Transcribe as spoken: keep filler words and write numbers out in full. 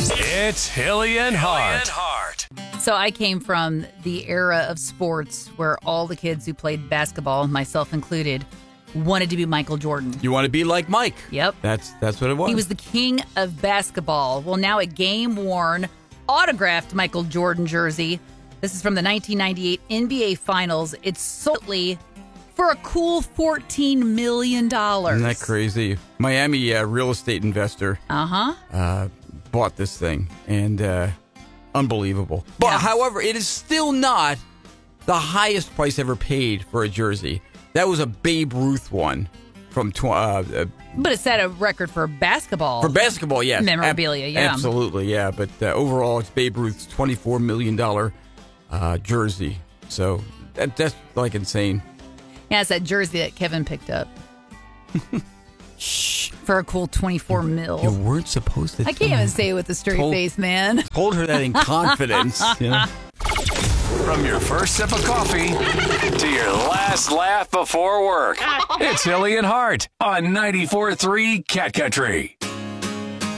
It's Hilly and Hart. So I came from the era of sports where all the kids who played basketball, myself included, wanted to be Michael Jordan. You want to be like Mike. Yep. That's that's what it was. He was the king of basketball. Well, now a game-worn, autographed Michael Jordan jersey. This is from the nineteen ninety-eight N B A Finals. It's solely for a cool fourteen million dollars. Isn't that crazy? Miami uh, real estate investor Uh-huh. uh, bought this thing, and uh, unbelievable. But, Yeah. however, it is still not the highest price ever paid for a jersey. That was a Babe Ruth one from tw- uh, uh, But it set a record for basketball. for basketball. Yes, Memorabilia, yeah. absolutely, yeah. But uh, overall, it's Babe Ruth's twenty-four million dollars uh, jersey. So that, that's like insane. Yeah, it's that jersey that Kevin picked up. Shh. For a cool twenty-four mil. You weren't supposed to. I can't even say it with a straight Told- face, man. Told her that in confidence. You know? From your first sip of coffee to your last laugh before work. It's Hilly and Hart on ninety-four point three Cat Country.